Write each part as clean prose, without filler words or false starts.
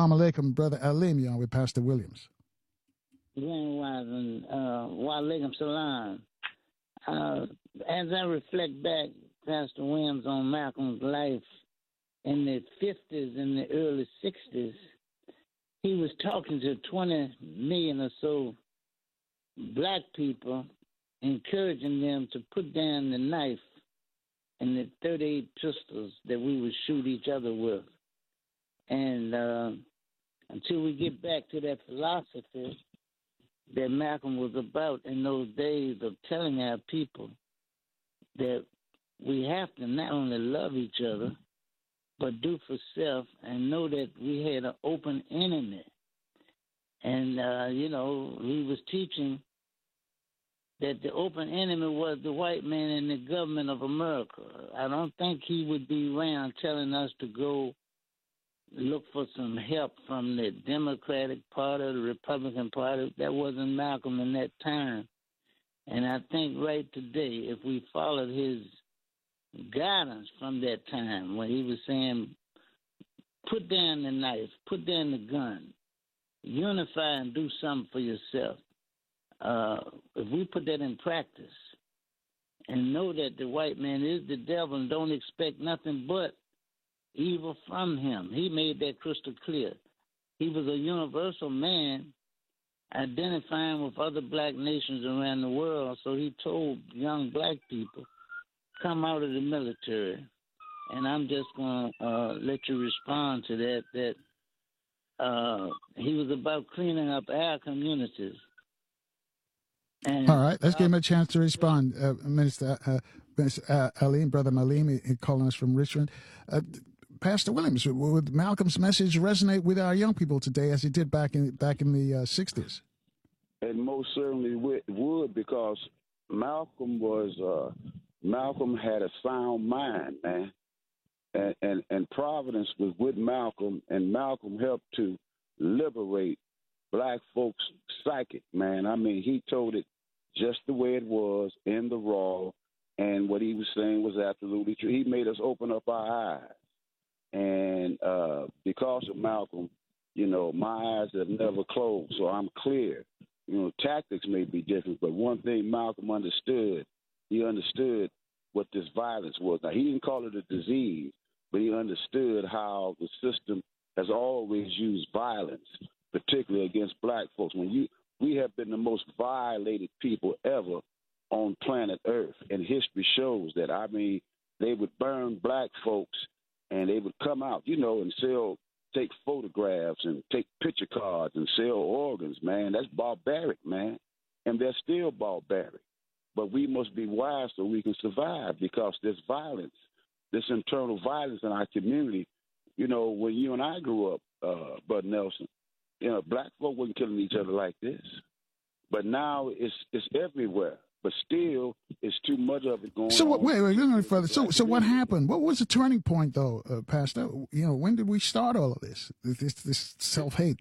Assalamu alaikum, Brother Alim. You're on with Pastor Williams. Wa alaikum salam. As I reflect back, Pastor Williams, on Malcolm's life in the 50s and the early 60s, he was talking to 20 million or so black people, encouraging them to put down the knife and the 38 pistols that we would shoot each other with. And until we get back to that philosophy that Malcolm was about in those days of telling our people that we have to not only love each other, but do for self and know that we had an open enemy. And, he was teaching that the open enemy was the white man and the government of America. I don't think he would be around telling us to go look for some help from the Democratic Party or the Republican Party. That wasn't Malcolm in that time. And I think right today, if we followed his guidance from that time when he was saying, put down the knife, put down the gun, unify and do something for yourself. If we put that in practice and know that the white man is the devil and don't expect nothing but evil from him. He made that crystal clear. He was a universal man identifying with other black nations around the world. So he told young black people, come out of the military. And I'm just going to let you respond to that he was about cleaning up our communities. And all right, let's give him a chance to respond. Minister Alim, Brother Malim, calling us from Richmond. Pastor Williams, would Malcolm's message resonate with our young people today as it did back in the 60s? It most certainly would, because Malcolm had a sound mind, man, and Providence was with Malcolm, and Malcolm helped to liberate black folks' psychic, man. I mean, he told it just the way it was in the raw, and what he was saying was absolutely true. He made us open up our eyes. And because of Malcolm, my eyes have never closed, so I'm clear. Tactics may be different, but one thing Malcolm understood, he understood what this violence was. Now, he didn't call it a disease, but he understood how the system has always used violence, particularly against black folks. We have been the most violated people ever on planet Earth, and history shows that. I mean, they would burn black folks, and they would come out, and take photographs and take picture cards and sell organs, man. That's barbaric, man, and they're still barbaric. But we must be wise so we can survive, because this violence, this internal violence in our community, when you and I grew up, Bud Nelson, black folk wasn't killing each other like this. But now it's everywhere. But still, it's too much of it going on. So wait, going further. So what happened? What was the turning point, though, Pastor? When did we start all of this self-hate?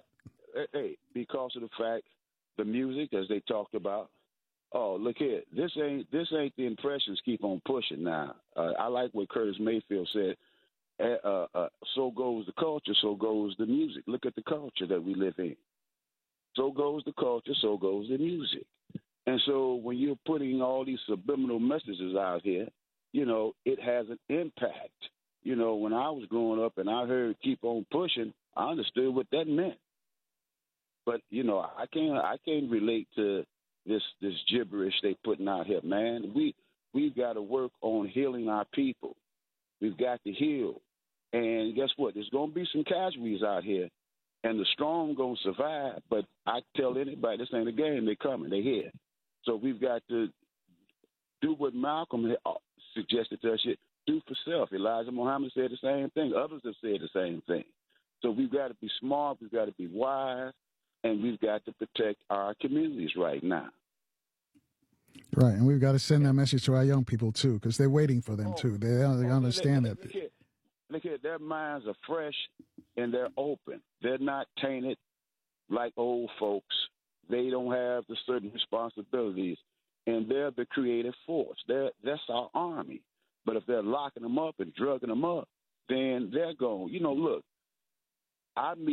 Because of the fact, the music, as they talked about. Oh, look here. This ain't the impressions keep on pushing now. I like what Curtis Mayfield said. So goes the culture, so goes the music. Look at the culture that we live in. So goes the culture, so goes the music. And so when you're putting all these subliminal messages out here, it has an impact. When I was growing up and I heard keep on pushing, I understood what that meant. But, I can't relate to this gibberish they putting out here, man. We've got to work on healing our people. We've got to heal. And guess what? There's going to be some casualties out here, and the strong going to survive. But I tell anybody, this ain't a game. They're coming. They're here. So we've got to do what Malcolm suggested to us, do for self. Elijah Muhammad said the same thing. Others have said the same thing. So we've got to be smart. We've got to be wise. And we've got to protect our communities right now. Right, and we've got to send that message to our young people, too, because they're waiting for them, too. They understand that. Look here, their minds are fresh and they're open. They're not tainted like old folks. They don't have the certain responsibilities, and they're the creative force. That's our army. But if they're locking them up and drugging them up, then they're gone. Look, I meet